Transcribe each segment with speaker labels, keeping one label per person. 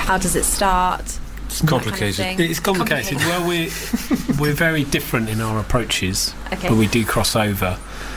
Speaker 1: How does it start?
Speaker 2: It's complicated.
Speaker 1: Kind of thing?
Speaker 3: It's complicated. Well, we're very different in our approaches, but we do cross over.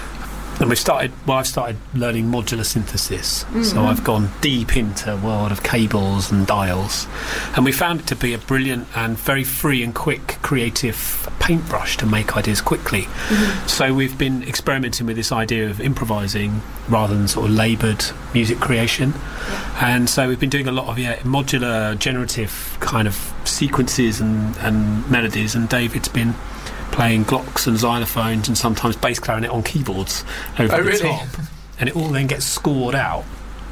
Speaker 3: And I've started learning modular synthesis, so I've gone deep into a world of cables and dials, and we found it to be a brilliant and very free and quick creative paintbrush to make ideas quickly. So we've been experimenting with this idea of improvising rather than sort of laboured music creation, and so we've been doing a lot of modular generative kind of sequences and melodies, and David's been playing glocks and xylophones and sometimes bass clarinet on keyboards over the top, and it all then gets scored out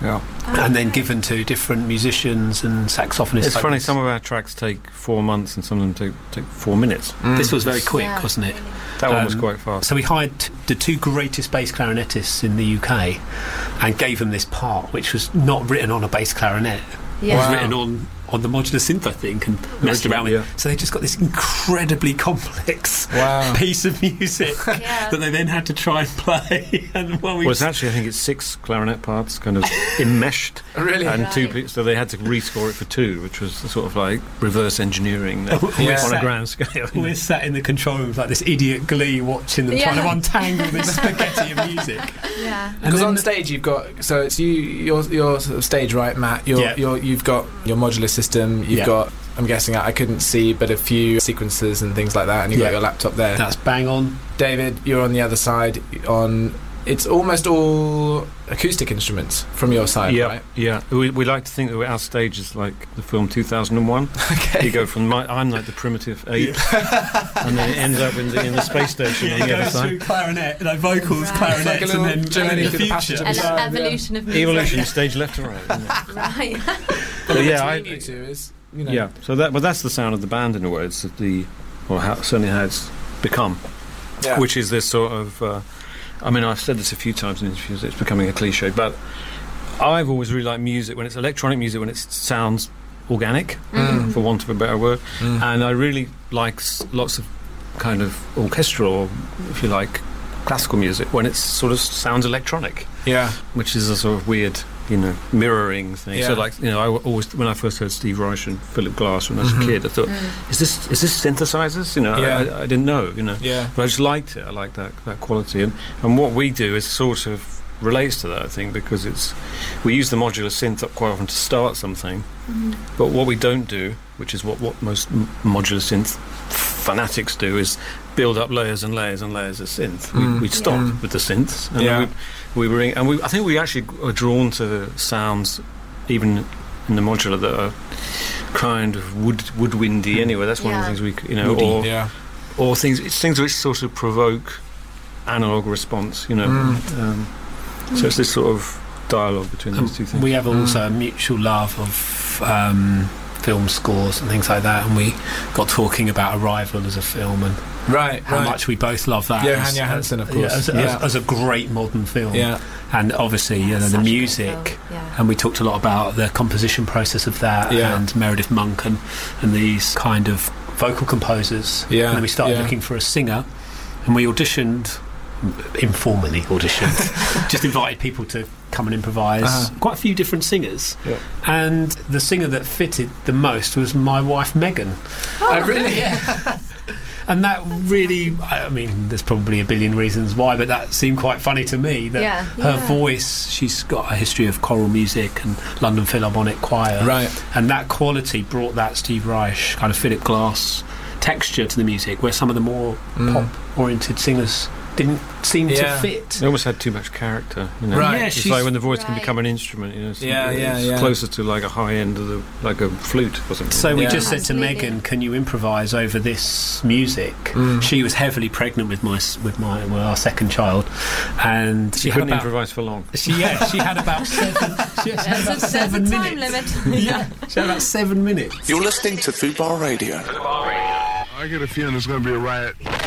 Speaker 3: and then given to different musicians and saxophonists.
Speaker 2: It's funny, some of our tracks take 4 months and some of them take 4 minutes.
Speaker 3: This was very quick, wasn't it?
Speaker 2: That one was quite fast.
Speaker 3: So we hired the 2 greatest bass clarinetists in the UK and gave them this part, which was not written on a bass clarinet. It was written on the modular synth, I think, and messed around with. So they just got this incredibly complex piece of music that they then had to try and play. And
Speaker 2: it's actually, I think it's 6 clarinet parts kind of enmeshed. And 2 so they had to rescore it for 2, which was sort of like reverse engineering on a grand scale.
Speaker 3: We're sat in the control room with like this idiot Glee watching them trying to untangle this spaghetti of music.
Speaker 4: Because on stage you've got, so it's you're sort of stage right, Matt. You've got your modular system. You've got, I'm guessing, I couldn't see, but a few sequences and things like that, and you've got your laptop there.
Speaker 3: That's bang on.
Speaker 4: David, you're on the other side. It's almost all acoustic instruments from your side, right?
Speaker 2: Yeah. We like to think that our stage is like the film 2001.
Speaker 4: Okay.
Speaker 2: You go from I'm like the primitive ape, and then it ends up in the space station on the other side.
Speaker 3: Through clarinet, vocals, clarinets,
Speaker 4: like
Speaker 3: and then
Speaker 4: journey
Speaker 3: the future.
Speaker 1: An evolution of music.
Speaker 2: Evolution, stage left to right. Isn't it?
Speaker 1: Right.
Speaker 4: But you two is,
Speaker 2: So that's the sound of the band in a way. It's certainly how it's become, which is this sort of. I've said this a few times in interviews. It's becoming a cliche, but I've always really liked music when it's electronic music, when it sounds organic, for want of a better word, and I really like lots of kind of orchestral, if you like, classical music when it sort of sounds electronic. Which is a sort of weird, mirroring thing. So I always, when I first heard Steve Reich and Philip Glass when I was a kid, I thought, is this synthesizers? I didn't know, but I just liked it. I liked that quality, and what we do is sort of relates to that, I think, because we use the modular synth up quite often to start something, but what we don't do, which is what most modular synth fanatics do, is build up layers and layers and layers of synth. We stopped with the synths, and I think we actually are drawn to sounds even in the modular that are kind of woodwindy anyway. That's one of the things we or things which sort of provoke analog response, so it's this sort of dialogue between those two things.
Speaker 3: We have also a mutual love of film scores and things like that, and we got talking about Arrival as a film and how much we both love that.
Speaker 4: Johan Johansson, of course,
Speaker 3: as a great modern film. And obviously, the music, and we talked a lot about the composition process of that, and Meredith Monk and these kind of vocal composers. And then we started looking for a singer, and we informally auditioned, just invited people to come and improvise. Quite a few different singers, and the singer that fitted the most was my wife Megan.
Speaker 4: Oh, really?
Speaker 3: And that really, there's probably a billion reasons why, but that seemed quite funny to me, that her voice, she's got a history of choral music and London Philharmonic Choir, and that quality brought that Steve Reich kind of Philip Glass texture to the music, where some of the more pop-oriented singers didn't seem to fit.
Speaker 2: They almost had too much character, It's like when the voice can become an instrument, it's closer to like a high end of like a flute or something.
Speaker 3: So we just said to Megan, can you improvise over this music? She was heavily pregnant with our second child, and
Speaker 2: she couldn't improvise for long.
Speaker 3: She had about 7 minutes.
Speaker 1: Time limit.
Speaker 3: She had about 7 minutes.
Speaker 5: You're listening to Fubar Radio.
Speaker 6: I get a feeling there's going to be a riot.